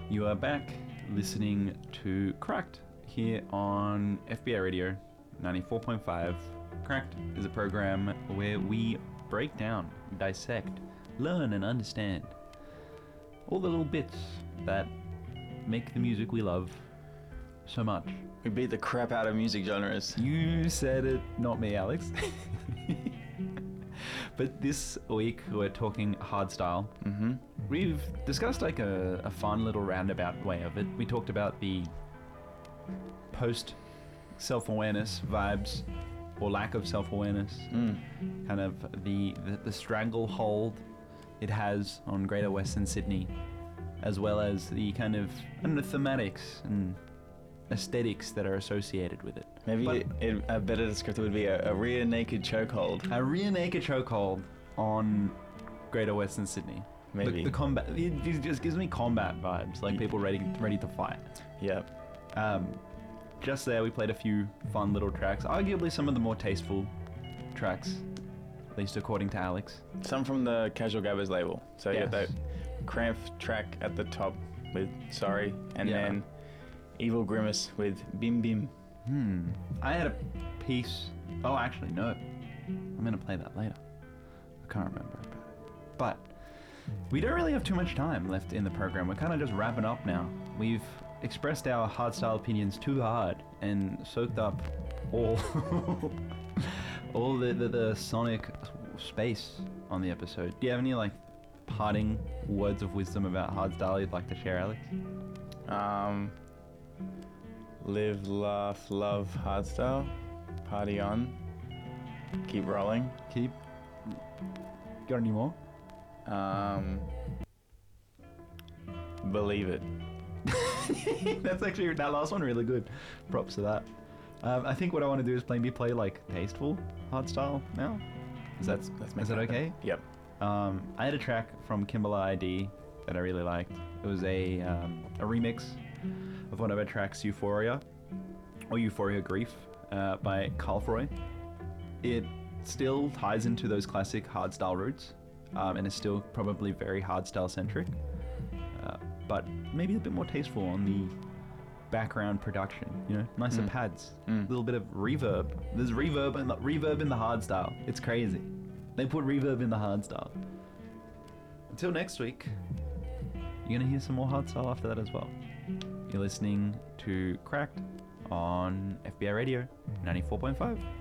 You are back listening to Cracked here on FBI Radio 94.5. Cracked is a program where we break down, dissect, learn and understand all the little bits that make the music we love so much. We beat the crap out of music genres. You said it, not me, Alex. But this week we're talking hardstyle. Mm-hmm. We've discussed like a fun little roundabout way of it. We talked about the post self-awareness vibes, or lack of self-awareness, kind of the stranglehold it has on Greater Western Sydney, as well as the kind of thematics and aesthetics that are associated with it. Maybe a better descriptor would be a rear naked chokehold. A rear naked chokehold on Greater Western Sydney. Maybe. The combat, it just gives me combat vibes, like people ready to fight. Yep. Just there we played a few fun little tracks, arguably some of the more tasteful tracks, at least according to Alex. Some from the Casual Gabbers label. So Yes. you got that Cramp track at the top with Sorry, and then Evil Grimace with Bim Bim. I had a piece. Oh, actually, no. I'm going to play that later. I can't remember about it. But we don't really have too much time left in the program. We're kind of just wrapping up now. We've expressed our hardstyle opinions too hard and soaked up all all the sonic space on the episode. Do you have any like parting words of wisdom about hardstyle you'd like to share, Alex? Live, laugh, love, hardstyle. Party on. Keep rolling. Got any more? Believe it. That's actually, that last one really good. Props to that. I think what I want to do is play like tasteful hardstyle now. Is that okay? Yep. I had a track from Kimberly ID that I really liked. It was a remix of one of our tracks, Euphoria, or Euphoria Grief, by Carl Froy. It still ties into those classic hardstyle roots, and is still probably very hardstyle centric, but maybe a bit more tasteful on the background production. You know, nicer pads, a little bit of reverb. There's reverb in the hardstyle. It's crazy. They put reverb in the hardstyle. Until next week, you're gonna hear some more hardstyle after that as well. You're listening to Cracked on FBI Radio 94.5.